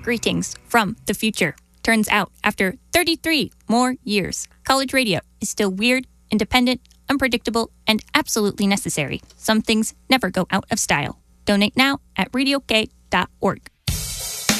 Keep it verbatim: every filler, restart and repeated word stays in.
Greetings from the future. Turns out, after thirty-three more years, college radio is still weird, independent, unpredictable, and absolutely necessary. Some things never go out of style. Donate now at radio k dot org.